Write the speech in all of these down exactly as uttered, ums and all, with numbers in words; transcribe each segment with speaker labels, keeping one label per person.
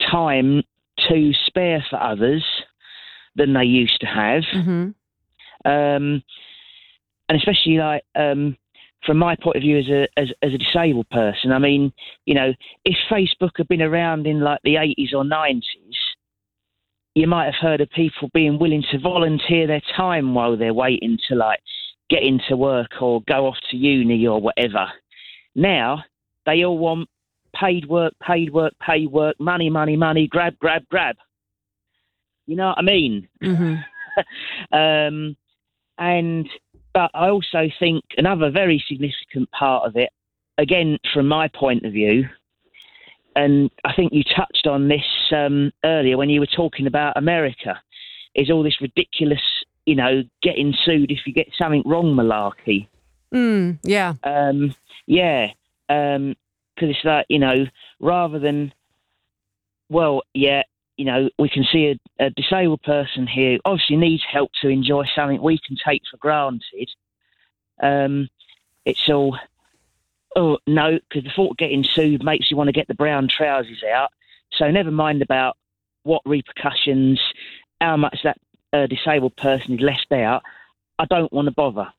Speaker 1: time to spare for others than they used to have.
Speaker 2: Mm-hmm.
Speaker 1: Um, and especially like um, from my point of view as a as, as a disabled person, I mean, you know, if Facebook had been around in like the eighties or nineties, you might have heard of people being willing to volunteer their time while they're waiting to like get into work or go off to uni or whatever. Now they all want paid work, paid work, paid work, money, money, money, grab, grab, grab. You know what I mean?
Speaker 2: Mm-hmm.
Speaker 1: um, and but I also think another very significant part of it, again from my point of view, and I think you touched on this um, earlier when you were talking about America, is all this ridiculous, you know, getting sued if you get something wrong malarkey.
Speaker 2: Mm, yeah.
Speaker 1: Um, yeah. Um, because it's like, you know, rather than, well, yeah, you know, we can see a, a disabled person here who obviously needs help to enjoy something we can take for granted. Um, it's all, oh, no, because the thought of getting sued makes you want to get the brown trousers out. So never mind about what repercussions, how much that uh, disabled person is left out. I don't want to bother.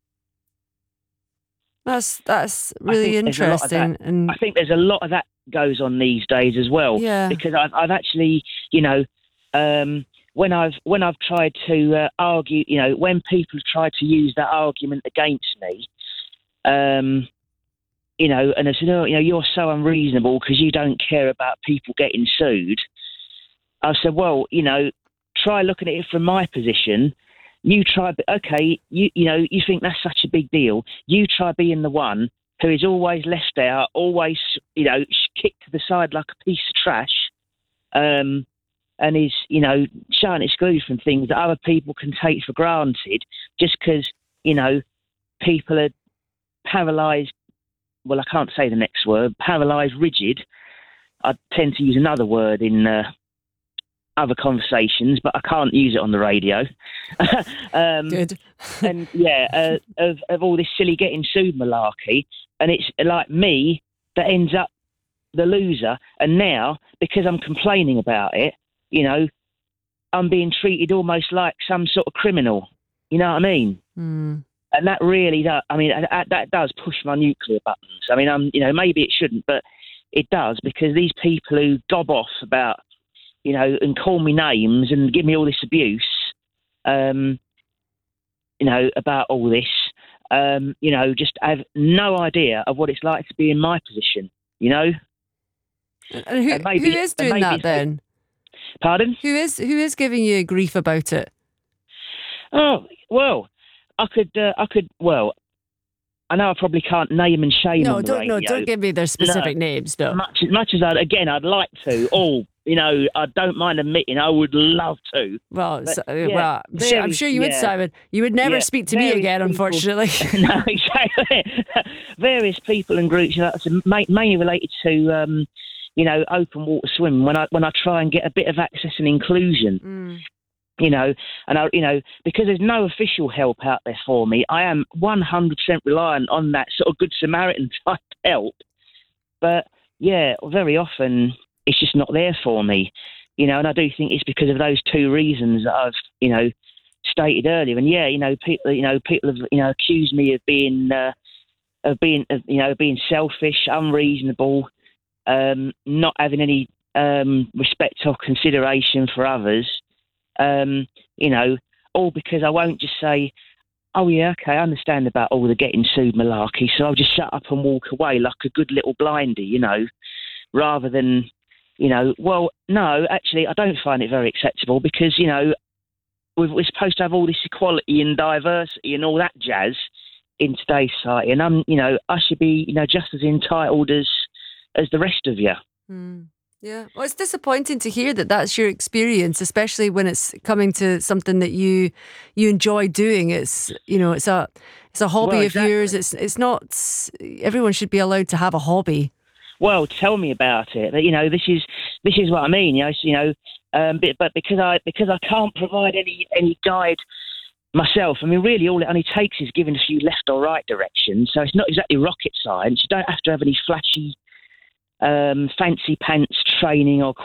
Speaker 2: That's that's really interesting. And
Speaker 1: I think there's a lot of that goes on these days as well.
Speaker 2: Yeah.
Speaker 1: Because I've, I've actually, you know, um, when I've when I've tried to uh, argue, you know, when people have tried to use that argument against me, um, you know, and they said, oh, you know, you're so unreasonable because you don't care about people getting sued. I said, well, you know, try looking at it from my position. You try, okay, you you know, you think that's such a big deal. You try being the one who is always left out, always, you know, kicked to the side like a piece of trash, um, and is, you know, showing excluded from things that other people can take for granted just because, you know, people are paralysed. Well, I can't say the next word, paralysed rigid. I tend to use another word in uh, other conversations, but I can't use it on the radio. um,
Speaker 2: Good.
Speaker 1: and yeah, uh, of, of all this silly getting sued malarkey, and it's like me that ends up the loser. And now, because I'm complaining about it, you know, I'm being treated almost like some sort of criminal. You know what I mean?
Speaker 2: Mm.
Speaker 1: And that really does, I mean, that, that does push my nuclear buttons. I mean, I'm, you know, maybe it shouldn't, but it does, because these people who gob off about, you know, and call me names and give me all this abuse, um, you know, about all this, um, you know, just have no idea of what it's like to be in my position, you know?
Speaker 2: And who,
Speaker 1: and maybe,
Speaker 2: who is doing that then?
Speaker 1: Pardon?
Speaker 2: Who is who is giving you grief about it?
Speaker 1: Oh, well, I could, uh, I could, well, I know I probably can't name and shame
Speaker 2: No,
Speaker 1: on the
Speaker 2: don't,
Speaker 1: radio.
Speaker 2: no, don't give me their specific
Speaker 1: no,
Speaker 2: names, no.
Speaker 1: Much, much as, I'd, again, I'd like to, all, you know, I don't mind admitting I would love to.
Speaker 2: Well,
Speaker 1: But,
Speaker 2: so,
Speaker 1: yeah,
Speaker 2: well I'm, sure, I'm sure you would,
Speaker 1: yeah,
Speaker 2: Simon. You would never
Speaker 1: yeah,
Speaker 2: speak to me again,
Speaker 1: people,
Speaker 2: unfortunately.
Speaker 1: No, exactly. Various people and groups, you know, mainly related to, um, you know, open water swimming. When I when I try and get a bit of access and inclusion.
Speaker 2: Mm.
Speaker 1: You know, and I, you know, because there's no official help out there for me, I am one hundred percent reliant on that sort of Good Samaritan type help. But yeah, very often it's just not there for me, you know, and I do think it's because of those two reasons that I've, you know, stated earlier. And yeah, you know, people, you know, people have, you know, accused me of being, uh, of being, of, you know, being selfish, unreasonable, um, not having any um, respect or consideration for others. Um, you know, all because I won't just say, oh, yeah, okay, I understand about all the getting sued malarkey, so I'll just shut up and walk away like a good little blindy, you know, rather than, you know, well, no, actually, I don't find it very acceptable because, you know, we're, we're supposed to have all this equality and diversity and all that jazz in today's society, and I'm, you know, I should be, you know, just as entitled as as the rest of you.
Speaker 2: Mm. Yeah, well, it's disappointing to hear that that's your experience, especially when it's coming to something that you you enjoy doing. It's, you know, it's a it's a hobby
Speaker 1: well,
Speaker 2: of
Speaker 1: exactly.
Speaker 2: yours. It's it's not. Everyone should be allowed to have a hobby.
Speaker 1: Well, tell me about it. You know, this is this is what I mean. You know, you know, um, but, but because I because I can't provide any any guide myself. I mean, really, all it only takes is giving a few left or right directions. So it's not exactly rocket science. You don't have to have any flashy. Um, fancy pants training or